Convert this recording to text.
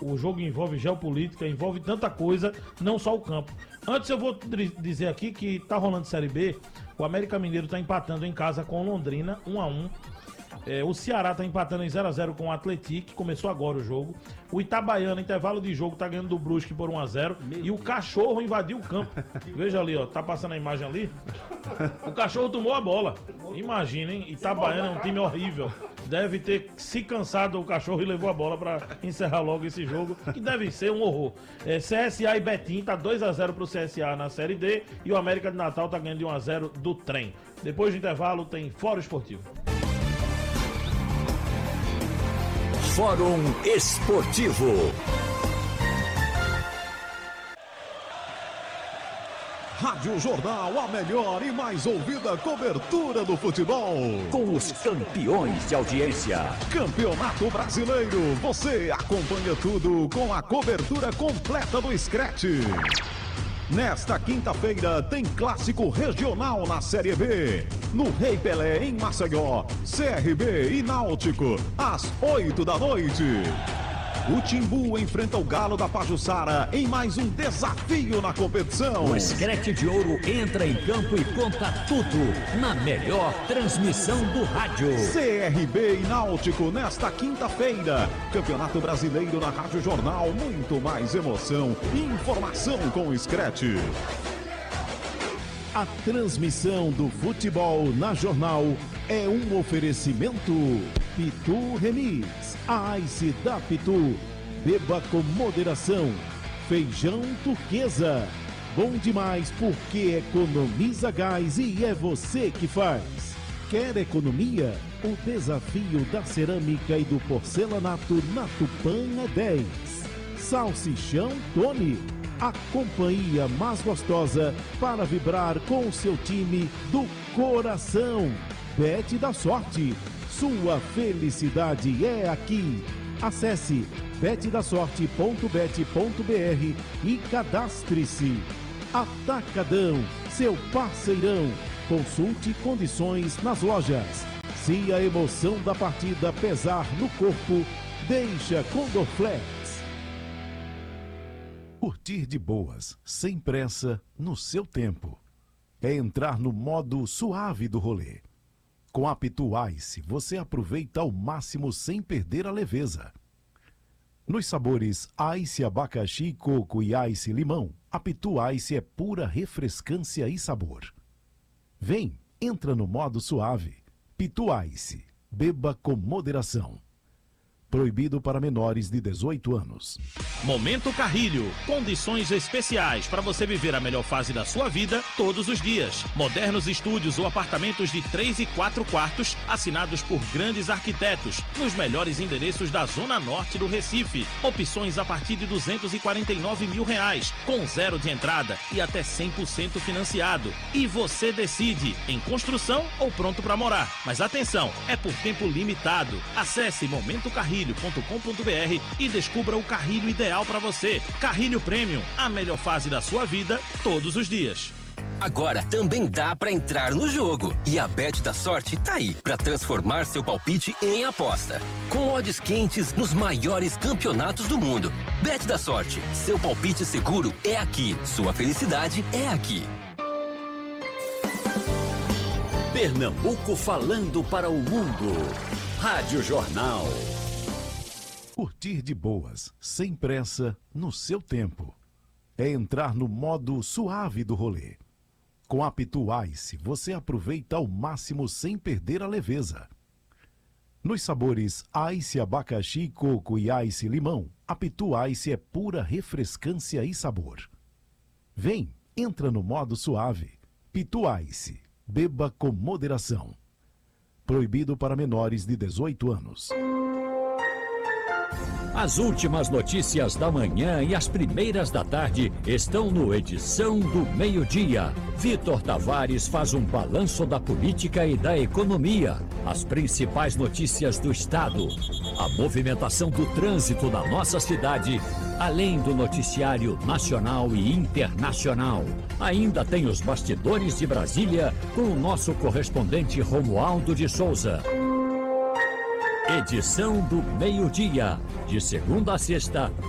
O jogo envolve geopolítica, envolve tanta coisa, não só o campo. Antes eu vou dizer aqui que tá rolando Série B, o América Mineiro tá empatando em casa com o Londrina, 1-1. O Ceará tá empatando em 0-0 com o Atlético, começou agora o jogo. O Itabaiana, intervalo de jogo, tá ganhando do Brusque por 1-0. E o Cachorro invadiu o campo. Veja ali, ó, tá passando a imagem ali. O Cachorro tomou a bola. Imagina, hein? Itabaiana é um time horrível. Deve ter se cansado o Cachorro e levou a bola pra encerrar logo esse jogo, que deve ser um horror. CSA e Betim, tá 2-0 pro CSA na Série D. E o América de Natal tá ganhando de 1-0 do Trem. Depois do intervalo tem Fórum Esportivo. Fórum Esportivo. Rádio Jornal, a melhor e mais ouvida cobertura do futebol. Com os campeões de audiência. Campeonato Brasileiro, você acompanha tudo com a cobertura completa do Scratch. Nesta quinta-feira tem clássico regional na Série B. No Rei Pelé, em Maceió, CRB e Náutico, às 8 da noite. O Timbu enfrenta o Galo da Pajuçara em mais um desafio na competição. O Scratch de Ouro entra em campo e conta tudo na melhor transmissão do rádio. CRB e Náutico nesta quinta-feira. Campeonato Brasileiro na Rádio Jornal. Muito mais emoção e informação com o Scratch. A transmissão do futebol na Jornal é um oferecimento Pitu Remis, a Ice da Pitu. Beba com moderação. Feijão Turquesa. Bom demais porque economiza gás e é você que faz. Quer economia? O desafio da cerâmica e do porcelanato na Tupã é 10. Salsichão Tony. A companhia mais gostosa para vibrar com o seu time do coração. Bet da Sorte. Sua felicidade é aqui. Acesse betdasorte.bet.br e cadastre-se. Atacadão, seu parceirão. Consulte condições nas lojas. Se a emoção da partida pesar no corpo, deixa com Dorflex. Curtir de boas, sem pressa, no seu tempo. É entrar no modo suave do rolê. Com a Pitu Ice, você aproveita ao máximo sem perder a leveza. Nos sabores Ice Abacaxi, Coco e Ice Limão, a Pitu Ice é pura refrescância e sabor. Vem, entra no modo suave. Pitu Ice, beba com moderação. Proibido para menores de 18 anos. Momento Carrilho. Condições especiais para você viver a melhor fase da sua vida todos os dias. Modernos estúdios ou apartamentos de 3 e 4 quartos, assinados por grandes arquitetos, nos melhores endereços da Zona Norte do Recife. Opções a partir de R$249 mil, com 0 de entrada e até 100% financiado. E você decide, em construção ou pronto para morar. Mas atenção, é por tempo limitado. Acesse momentocarrilho.com.br e descubra o carrilho ideal para você. Carrilho Premium, a melhor fase da sua vida todos os dias. Agora também dá pra entrar no jogo. E a Bet da Sorte tá aí pra transformar seu palpite em aposta. Com odds quentes nos maiores campeonatos do mundo. Bet da Sorte, seu palpite seguro é aqui. Sua felicidade é aqui. Pernambuco falando para o mundo. Rádio Jornal. Curtir de boas, sem pressa, no seu tempo. É entrar no modo suave do rolê. Com a Pitu Ice, você aproveita ao máximo sem perder a leveza. Nos sabores Ice Abacaxi, Coco e Ice Limão, a Pitu Ice é pura refrescância e sabor. Vem, entra no modo suave. Pitu Ice, beba com moderação. Proibido para menores de 18 anos. As últimas notícias da manhã e as primeiras da tarde estão no Edição do Meio-Dia. Vitor Tavares faz um balanço da política e da economia. As principais notícias do estado. A movimentação do trânsito na nossa cidade, além do noticiário nacional e internacional. Ainda tem os bastidores de Brasília com o nosso correspondente Romualdo de Souza. Edição do Meio-Dia, de segunda a sexta,